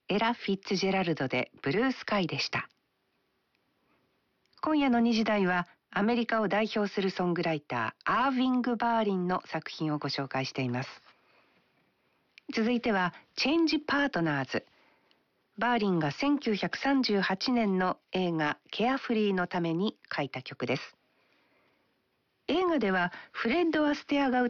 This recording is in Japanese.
エラ・フィッツジェラルドでブルースカイでした。今夜の2時台はアメリカを代表するソングライターアーヴィング・バーリンの作品をご紹介しています。続いてはチェンジ・パートナーズ。バーリンが1938年の映画ケアフリーのために書いた曲です。映画ではフレッド・アステアが